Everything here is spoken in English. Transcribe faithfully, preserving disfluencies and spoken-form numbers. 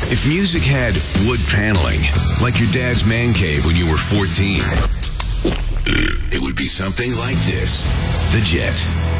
If music had wood paneling, like your dad's man cave when you were fourteen, it would be something like this. The Jet.